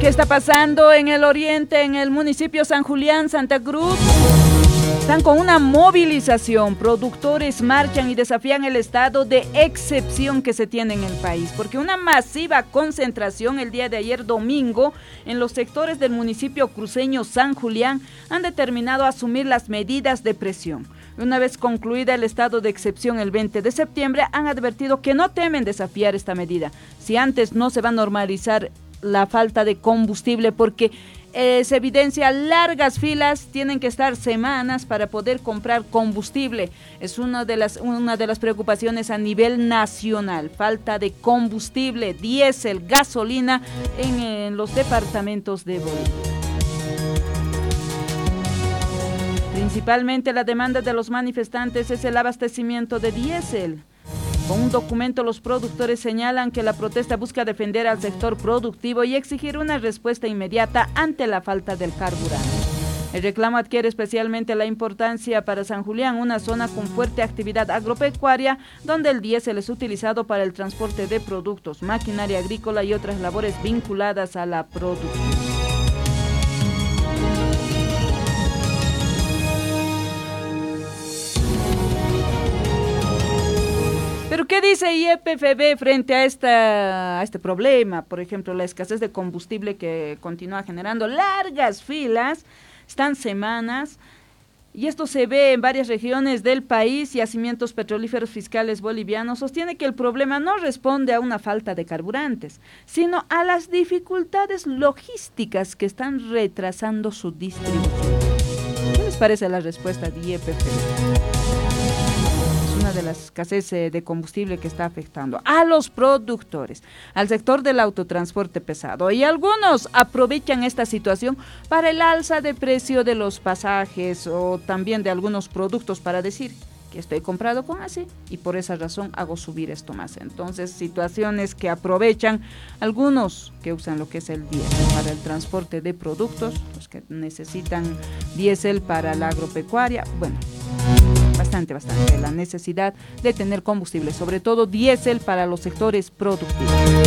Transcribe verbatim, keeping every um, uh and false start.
¿Qué está pasando en el oriente, en el municipio San Julián, Santa Cruz? Están con una movilización. Productores marchan y desafían el estado de excepción que se tiene en el país, porque una masiva concentración el día de ayer domingo en los sectores del municipio cruceño San Julián han determinado asumir las medidas de presión. Una vez concluida el estado de excepción el veinte de septiembre, han advertido que no temen desafiar esta medida, si antes no se va a normalizar la falta de combustible, porque eh, se evidencia largas filas, tienen que estar semanas para poder comprar combustible. Es una de las, una de las preocupaciones a nivel nacional, falta de combustible, diésel, gasolina en, en los departamentos de Bolivia. Principalmente la demanda de los manifestantes es el abastecimiento de diésel. Con un documento, los productores señalan que la protesta busca defender al sector productivo y exigir una respuesta inmediata ante la falta del carburante. El reclamo adquiere especialmente la importancia para San Julián, una zona con fuerte actividad agropecuaria, donde el diésel es utilizado para el transporte de productos, maquinaria agrícola y otras labores vinculadas a la producción. ¿Pero qué dice I E P F B frente a, esta, a este problema? Por ejemplo, la escasez de combustible que continúa generando largas filas, están semanas, y esto se ve en varias regiones del país. Yacimientos petrolíferos fiscales bolivianos sostiene que el problema no responde a una falta de carburantes, sino a las dificultades logísticas que están retrasando su distribución. ¿Qué les parece la respuesta de I E P F B? De la escasez de combustible que está afectando a los productores, al sector del autotransporte pesado, y algunos aprovechan esta situación para el alza de precio de los pasajes o también de algunos productos para decir que estoy comprado con así y por esa razón hago subir esto más. Entonces, situaciones que aprovechan algunos que usan lo que es el diésel para el transporte de productos, los que necesitan diésel para la agropecuaria, bueno, bastante, bastante, la necesidad de tener combustible, sobre todo diésel para los sectores productivos.